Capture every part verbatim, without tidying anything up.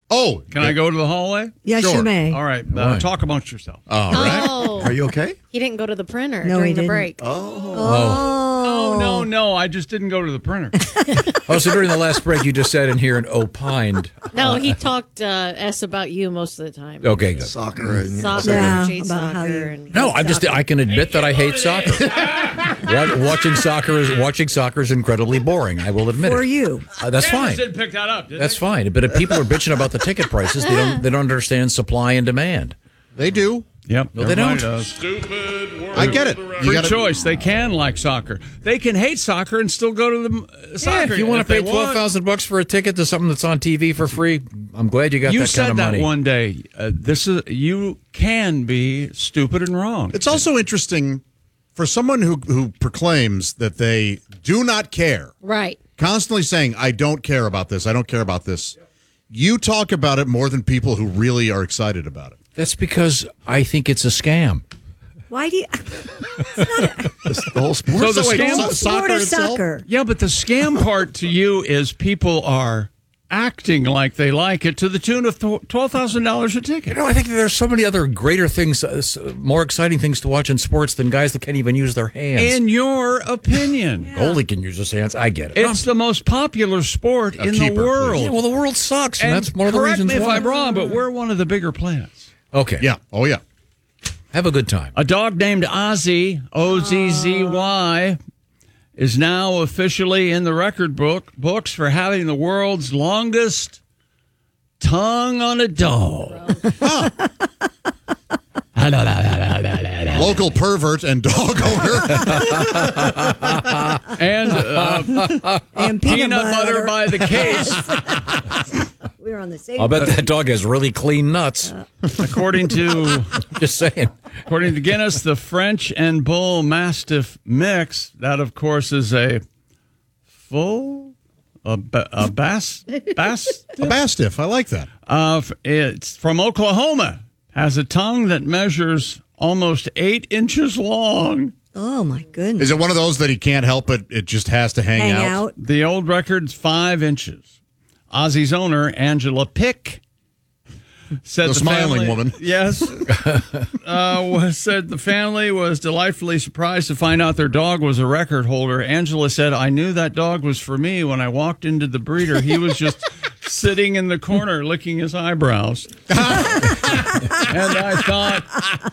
Oh, Can I go to the hallway? Yes, Sure. you may. All right. Uh, talk amongst yourself. All right. Oh. Are you okay? He didn't go to the printer No, during he the didn't. break. Oh. Oh, no, no. I just didn't go to the printer. Oh, so during the last break, you just sat in here and opined. No, he talked uh, S about you most of the time. Okay, good. Soccer and Soccer, Yeah, Jade about how soccer, you- and No, I'm just. I can admit that I hate soccer. Wa- watching soccer is watching soccer is incredibly boring. I will admit For it. you. Uh, that's Kansas fine. didn't pick that up, did That's they? fine. But if people are bitching about the ticket prices, they don't. They don't understand supply and demand. They do. Yep. No, they everybody don't. does. I get it. You Free gotta- choice. They can like soccer. They can hate soccer and still go to the uh, soccer. Yeah, if you want to they pay twelve thousand bucks for a ticket to something that's on T V for free, I'm glad you got You that said kind of that money. one day. Uh, this is you can be stupid and wrong. It's also interesting for someone who who proclaims that they do not care, right. constantly saying, "I don't care about this. I don't care about this." You talk about it more than people who really are excited about it. That's because I think it's a scam. Why do you? The whole sport. So the wait, scam- so- Sport is itself? soccer. Yeah, but the scam part to you is people are acting like they like it to the tune of twelve thousand dollars a ticket. You know, I think there's so many other greater things, uh, s- more exciting things to watch in sports than guys that can't even use their hands. In your opinion, Goalie can use his hands. I get it. it's the most popular sport A in keeper, the world. please. Yeah, well, the world sucks, and, and that's one of the correct reasons me if why. I'm wrong, but we're one of the bigger planets. Okay. Yeah. Oh, yeah. Have a good time. A dog named Ozzy, O Z Z Y, is now officially in the record book books for having the world's longest tongue on a dog. Local pervert and dog owner. And uh, And peanut butter by the case, We were on the same. I'll bet that dog has really clean nuts. according to Just saying. according to Guinness, the French and Bull Mastiff mix. That, of course, is a full a, ba- a bass bass. A Mastiff. I like that. Uh, it's from Oklahoma. Has a tongue that measures almost eight inches long. Oh my goodness. Is it one of those that he can't help it? It just has to hang, Hang out. out. The old record's five inches. Ozzy's owner, Angela Pick, said The smiling family- woman. Yes, uh, was, said the family was delightfully surprised to find out their dog was a record holder. Angela said, "I knew that dog was for me when I walked into the breeder. He was just sitting in the corner licking his eyebrows, and I thought."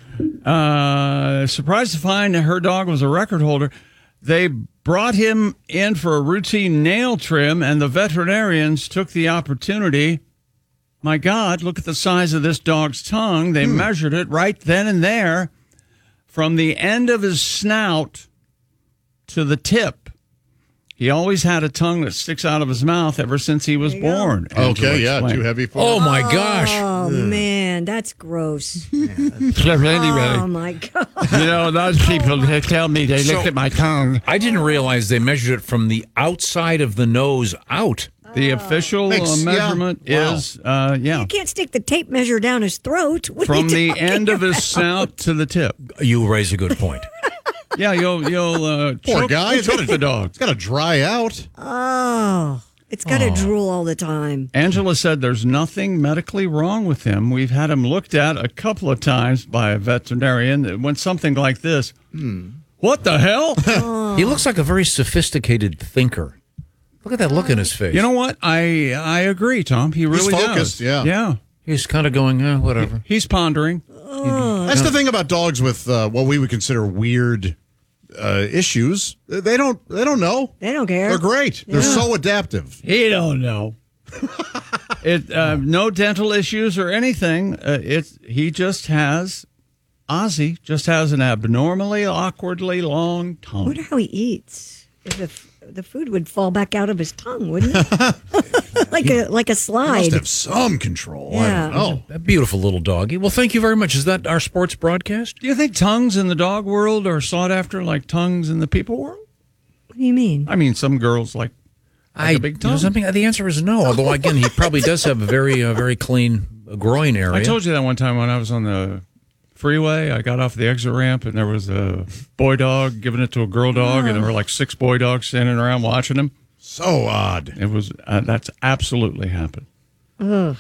Uh, surprised to find that her dog was a record holder. They brought him in for a routine nail trim, and the veterinarians took the opportunity. My God, look at the size of this dog's tongue. They measured it right then and there from the end of his snout to the tip. He always had a tongue that sticks out of his mouth ever since he was born. Angela Okay, yeah, explained. too heavy for Oh, my gosh. Oh man, that's gross. So anyway, Oh my god. you know, those people, they tell me they So- looked at my tongue. I didn't realize they measured it from the outside of the nose out. The official Makes- uh, yeah. measurement Wow. is, uh, yeah, You can't stick the tape measure down his throat. What are from you the talking end of his about? snout to the tip. You raise a good point. Yeah, you'll you'll uh, Poor choke, guy. It's choke gotta- the dog. It's got to dry out. Oh, it's got to drool all the time. Angela said there's nothing medically wrong with him. We've had him looked at a couple of times by a veterinarian. It went something like this. What the hell? He looks like a very sophisticated thinker. Look at that look in his face. You know what? I I agree, Tom. He really focused, does. yeah. Yeah. He's kind of going, eh, whatever. He's pondering. That's the thing about dogs with uh, what we would consider weird uh, issues. They don't. They don't know. They don't care. They're great. They're so adaptive. He don't know. it uh, no dental issues or anything. Uh, it's he just has Ozzy just has an abnormally awkwardly long I tongue. wonder how he eats. If the, f- the food would fall back out of his tongue, wouldn't it? like a like a They must slide. have some control. Yeah. I don't know. That beautiful little doggy. Well, thank you very much. Is that our sports broadcast? Do you think tongues in the dog world are sought after like tongues in the people world? What do you mean? I mean, some girls like, like I, a big you know tongue. something. The answer is no. Although again, he probably does have a very, uh, very clean groin area. I told you that one time when I was on the freeway. I got off the exit ramp and there was a boy dog giving it to a girl dog, and there were like six boy dogs standing around watching him. So odd. It was uh, that's absolutely happened.